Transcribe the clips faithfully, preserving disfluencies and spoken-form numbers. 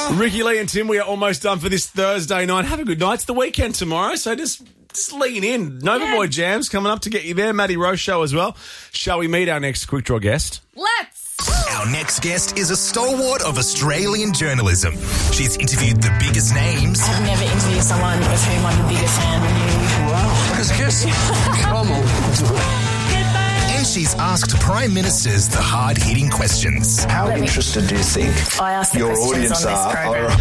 Ricky, Lee and Tim, we are almost done for this Thursday night. Have a good night. It's the weekend tomorrow, so just, just lean in. Nova Yeah. Boy Jams coming up to get you there. Maddie Rose show as well. Shall we meet our next Quick Draw guest? Let's. Our next guest is a stalwart of Australian journalism. She's interviewed the biggest names. I've never interviewed someone of whom I'm the biggest fan than you. Wow, biggest guest? Come on. And she's asked prime ministers the hard-hitting questions. How interested do you think I ask the your questions audience on this are? program.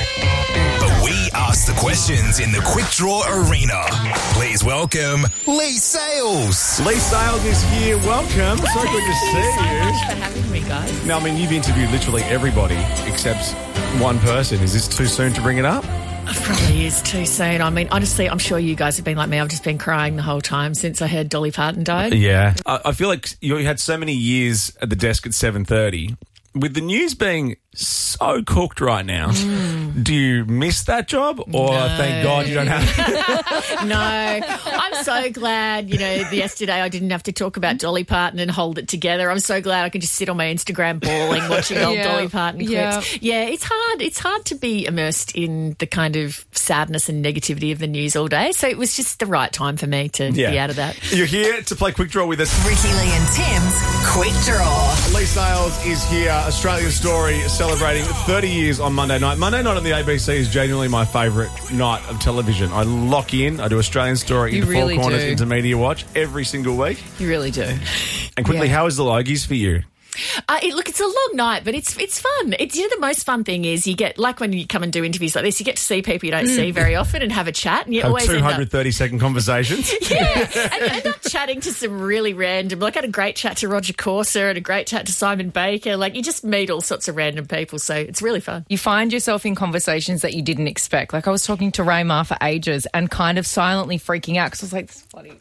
But we ask the questions in the Quick Draw arena. Please welcome Lee Sales. Lee Sales is here. Welcome. So good to see Thank you so you. much for having me, guys. Now, I mean, you've interviewed literally everybody except one person. Is this too soon to bring it up? It probably is too soon. I mean, honestly, I'm sure you guys have been like me. I've just been crying the whole time since I heard Dolly Parton died. Yeah. I, I feel like you had so many years at the desk at seven thirty. With the news being so cooked right now, mm. do you miss that job? Or No. thank God you don't have No, I'm so glad, you know, yesterday I didn't have to talk about Dolly Parton and hold it together. I'm so glad I can just sit on my Instagram bawling watching old Yeah. Dolly Parton clips. Yeah. Yeah, it's hard. It's hard to be immersed in the kind of sadness and negativity of the news all day. So it was just the right time for me to Yeah. be out of that. You're here to play Quick Draw with us. Ricky Lee and Tim's Quick Draw. Lee Sales is here, Australian Story, celebrating thirty years on Monday night. Monday night on the A B C is genuinely my favourite night of television. I lock in, I do Australian Story You into really Four Corners, do. into Media Watch every single week. You really do. And quickly, Yeah. how is the Logies for you? Uh, it, look, it's a long night, but it's it's fun. It's, you know, the most fun thing is you get, like when you come and do interviews like this, you get to see people you don't see very often and have a chat. And you Have always two end up, hundred thirty second conversations? yeah, and you end up chatting to some really random, like I had a great chat to Roger Corser and a great chat to Simon Baker. Like you just meet all sorts of random people, so it's really fun. You find yourself in conversations that you didn't expect. Like I was talking to Raymar for ages and kind of silently freaking out because I was like, this is bloody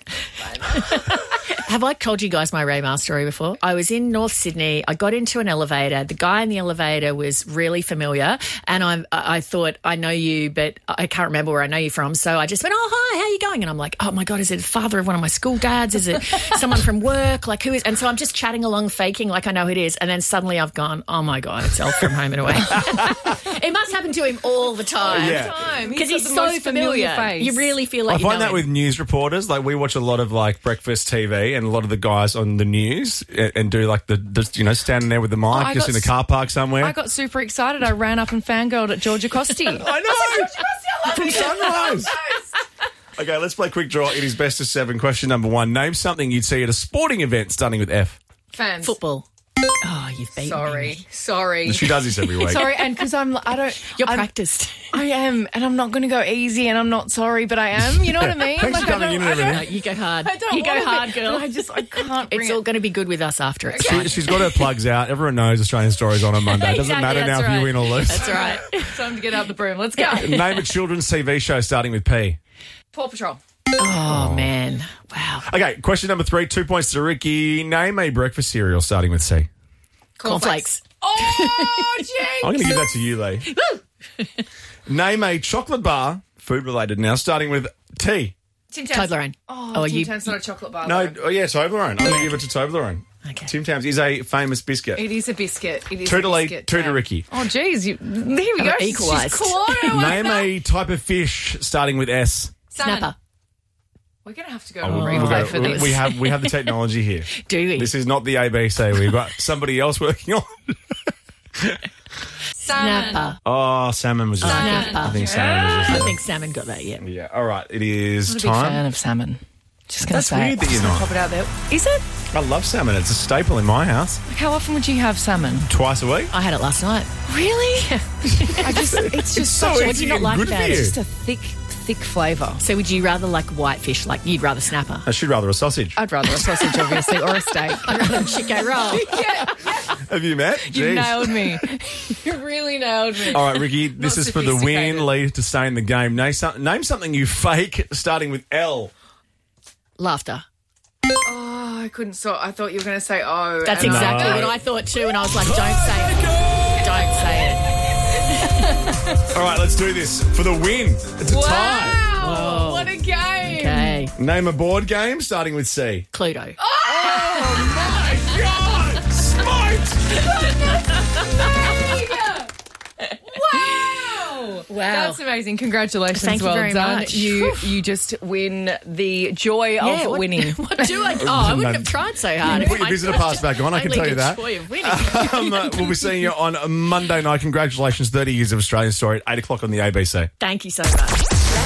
Have I told you guys my Raymar story before? I was in North Sydney. I got into an elevator. The guy in the elevator was really familiar, and I, I thought, I know you, but I can't remember where I know you from. So I just went, oh, hi, how are you going? And I'm like, oh, my God, is it the father of one of my school dads? Is it someone from work? Like, who is? And so I'm just chatting along, faking like I know who it is. And then suddenly I've gone, oh, my God, it's Elf from Home and Away. It must happen to him all the time. Yeah. Because got he's, the so most familiar familiar. face. You really feel like I you find know that him. with news reporters. Like, we watch a lot of, like, breakfast T V and a lot of the guys on the news and, and do, like, the, just, you know, standing there with the mic I just got in a car park somewhere. I got super excited. I ran up and fangirled at Georgia Costi. I know! From Sunrise! Okay, let's play Quick Draw. It is best of seven. Question number one. Name something you'd see at a sporting event starting with F. Fans. Football. Oh, you've beaten Sorry. me. Sorry. She does this every week. Sorry, and because I'm, I don't. You're I'm- practiced. I am, and I'm not going to go easy, and I'm not sorry, but I am. You know what I mean? Thanks for I coming don't- in and I don't- everything. No, you go hard. I don't you go wanna hard, be- girl. but I just, I can't bring It's it. all going to be good with us after it. She, she's got her plugs out. Everyone knows Australian Story's on a Monday. It doesn't Exactly, matter now that's if you right. win or lose. That's right. Time to get out the broom. Let's go. Name a children's T V show starting with P. Paw Patrol. Oh, man. Wow. Okay, question number three. Two points to Ricky. Name a breakfast cereal starting with C. Cornflakes. Oh, jeez. I'm going to give that to you, Lee. Name a chocolate bar, food related now, starting with T. Tim Tams. Toblerone. Oh, Oh, Tim you- Tams not a chocolate bar. No, though. oh yeah, Toblerone. I'm going to give it to Toblerone. Okay. Tim Tams is a famous biscuit. It is a biscuit. It is Two to a Lee, biscuit. two to Tam. Ricky. Oh, jeez. You, there we go. I'm equalised. She's clawing away. Name a type of fish starting with S. Salmon. Snapper. We're going to have to go Oh, to a we'll- replay we'll go- for we- this. We have we have the technology here. Do we? This is not the A B C. We've got somebody else working on. Snapper. Oh, salmon was just. Snapper. I think salmon was I just. think Salmon got that, yeah. Yeah. All right. It is I'm not a big time. fan of salmon. Just going to That's say weird it. that you're Just gonna not. Pop it out there. Is it? I love salmon. It's a staple in my house. Like, how often would you have salmon? Twice a week. I had it last night. Really? I just, it's just So such a, what do you not easy like and good about for it? you. just a thick, thick flavour. So would you rather like whitefish? Like you'd rather snapper? I should rather a sausage. I'd rather a sausage, obviously, or a steak. I'd rather chicken roll. Have you met? You Jeez. nailed me. You really nailed me. All right, Ricky, this Not is for the win, sophisticated. Lee, to stay in the game. Name, some, name something you fake starting with L. Laughter. Oh, I couldn't stop. I thought you were going to say oh. That's and I- exactly No. what I thought too, and I was like, don't say it. Don't say it. All right, let's do this for the win. It's a tie. Wow. What a game. Okay. Name a board game starting with C. Cluedo. Oh, my God! Smite! Wow. Wow. That's amazing. Congratulations. Thank you well very done. much. You you just win the joy Yeah, of what, winning. What do I? Oh, I wouldn't have tried so hard. Put your visitor pass back on, I can Only tell you the that. joy of winning. Um, uh, we'll be seeing you on Monday night. Congratulations, thirty years of Australian Story at eight o'clock on the A B C. Thank you so much.